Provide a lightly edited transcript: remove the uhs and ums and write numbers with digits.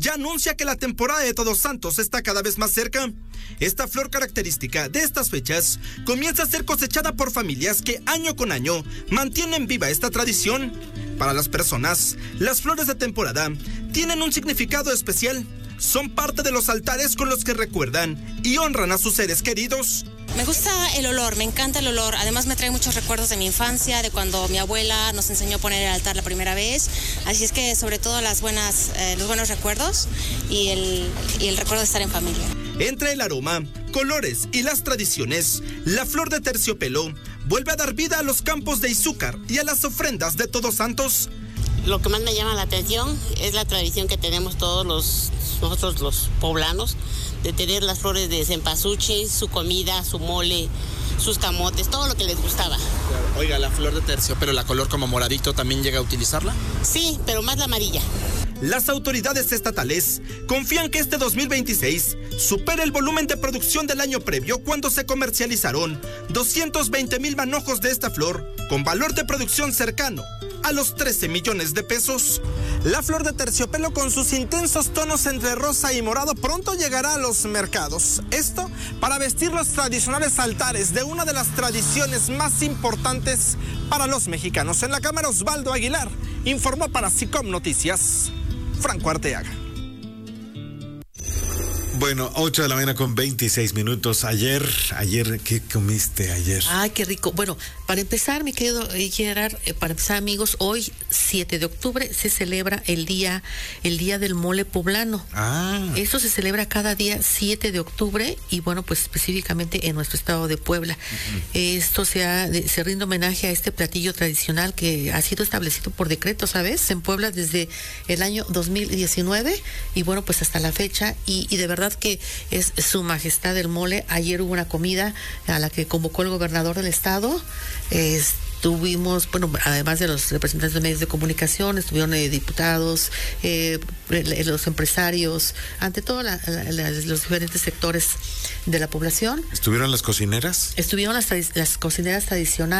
ya anuncia que la temporada de Todos Santos está cada vez más cerca. Esta flor característica de estas fechas comienza a ser cosechada por familias que año con año mantienen viva esta tradición. Para las personas, las flores de temporada tienen un significado especial. Son parte de los altares con los que recuerdan y honran a sus seres queridos. Me gusta el olor, me encanta el olor. Además me trae muchos recuerdos de mi infancia, de cuando mi abuela nos enseñó a poner el altar la primera vez. Así es que sobre todo los buenos recuerdos y el recuerdo de estar en familia. Entre el aroma, colores y las tradiciones, la flor de terciopelo vuelve a dar vida a los campos de Izúcar y a las ofrendas de Todos Santos. Lo que más me llama la atención es la tradición que tenemos nosotros los poblanos, de tener las flores de cempasúchil, su comida, su mole, sus camotes, todo lo que les gustaba. Claro. Oiga, la flor de terciopelo, la color como moradito, ¿también llega a utilizarla? Sí, pero más la amarilla. Las autoridades estatales confían que este 2026 supere el volumen de producción del año previo, cuando se comercializaron 220,000 manojos de esta flor, con valor de producción cercano a los 13 millones de pesos. La flor de terciopelo, con sus intensos tonos entre rosa y morado, pronto llegará a los mercados. Esto para vestir los tradicionales altares de una de las tradiciones más importantes para los mexicanos. En la cámara, Osvaldo Aguilar informó para SICOM Noticias, Franco Arteaga. Bueno, 8 de la mañana con 26 minutos. Ayer, ¿qué comiste ayer? Ay, qué rico. Bueno, para empezar, mi querido Gerard, para empezar, amigos, hoy, 7 de octubre, se celebra el día del mole poblano. Eso se celebra cada día 7 de octubre y, bueno, pues específicamente en nuestro estado de Puebla. Esto se rinde homenaje a este platillo tradicional que ha sido establecido por decreto, ¿sabes? En Puebla desde el año 2019 y, bueno, pues hasta la fecha y de verdad que es su majestad el mole. Ayer hubo una comida a la que convocó el gobernador del estado. Tuvimos, bueno, además de los representantes de medios de comunicación, estuvieron diputados, los empresarios, ante todo los diferentes sectores de la población. ¿Estuvieron las cocineras? Estuvieron las cocineras tradicionales.